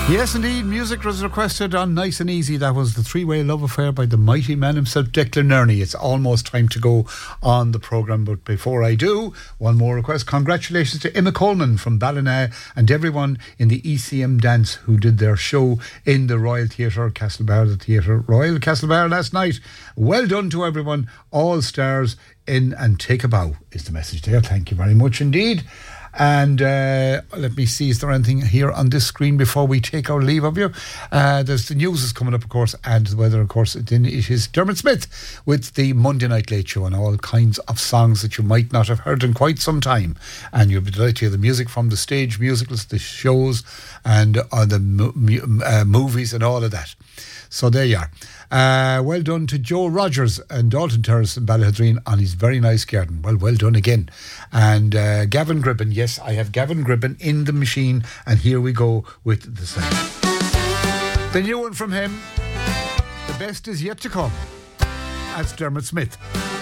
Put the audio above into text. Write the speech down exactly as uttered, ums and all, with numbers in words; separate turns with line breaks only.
Yes, indeed. Music was requested on Nice and Easy. That was the three-way love affair by the mighty man himself, Declan Nerney. It's almost time to go on the programme, but before I do, one more request. Congratulations to Emma Coleman from Ballina and everyone in the E C M Dance who did their show in the Royal Theatre, Castlebar, the Theatre Royal Castlebar last night. Well done to everyone. All stars in and take a bow is the message there. Thank you very much indeed. And uh, let me see, is there anything here on this screen before we take our leave of you? Uh, there's the news is coming up, of course, and the weather, of course. It is Dermot Smith with the Monday Night Late Show and all kinds of songs that you might not have heard in quite some time. And you'll be delighted to hear the music from the stage musicals, the shows, and uh, the mo- uh, movies and all of that. So there you are. Uh, well done to Joe Rogers and Dalton Terrace in Ballahadreen on his very nice garden. Well, well done again. And uh, Gavin Gribben, yes, I have Gavin Gribben in the machine, and here we go with the same. The new one from him, The Best Is Yet to Come. That's Dermot Smith.